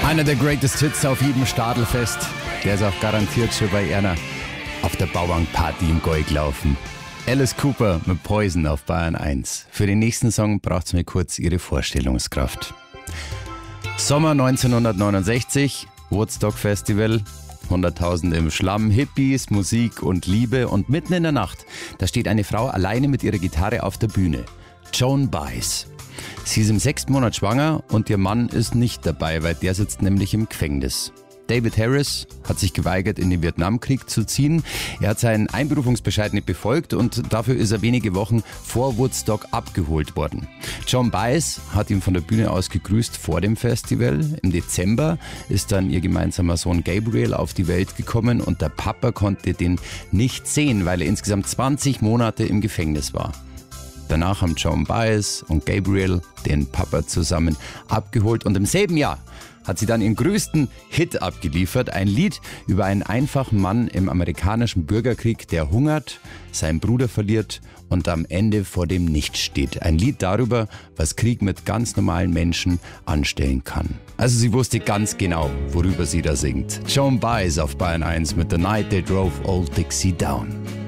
Einer der Greatest Hits auf jedem Stadelfest. Der ist auch garantiert schon bei Erna auf der Bauernparty im Goig laufen. Alice Cooper mit Poison auf Bayern 1. Für den nächsten Song braucht es mir kurz ihre Vorstellungskraft. Sommer 1969, Woodstock Festival. 100.000 im Schlamm, Hippies, Musik und Liebe. Und mitten in der Nacht, da steht eine Frau alleine mit ihrer Gitarre auf der Bühne. Joan Baez. Sie ist im 6. Monat schwanger und ihr Mann ist nicht dabei, weil der sitzt nämlich im Gefängnis. David Harris hat sich geweigert, in den Vietnamkrieg zu ziehen. Er hat seinen Einberufungsbescheid nicht befolgt und dafür ist er wenige Wochen vor Woodstock abgeholt worden. Joan Baez hat ihn von der Bühne aus gegrüßt vor dem Festival. Im Dezember ist dann ihr gemeinsamer Sohn Gabriel auf die Welt gekommen und der Papa konnte den nicht sehen, weil er insgesamt 20 Monate im Gefängnis war. Danach haben Joan Baez und Gabriel den Papa zusammen abgeholt und im selben Jahr hat sie dann ihren größten Hit abgeliefert. Ein Lied über einen einfachen Mann im amerikanischen Bürgerkrieg, der hungert, seinen Bruder verliert und am Ende vor dem Nichts steht. Ein Lied darüber, was Krieg mit ganz normalen Menschen anstellen kann. Also sie wusste ganz genau, worüber sie da singt. Joan Baez auf Bayern 1 mit The Night They Drove Old Dixie Down.